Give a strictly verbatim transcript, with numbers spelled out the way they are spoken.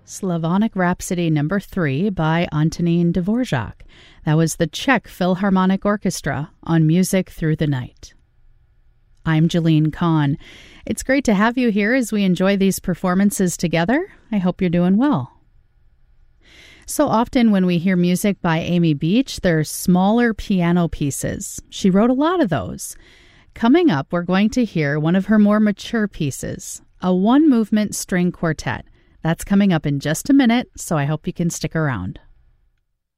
Slavonic Rhapsody number three by Antonín Dvorak. That was the Czech Philharmonic Orchestra on Music Through the Night. I'm Jeline Kahn. It's great to have you here as we enjoy these performances together. I hope you're doing well. So often when we hear music by Amy Beach, they're smaller piano pieces. She wrote a lot of those. Coming up, we're going to hear one of her more mature pieces, a one-movement string quartet. That's coming up in just a minute, so I hope you can stick around.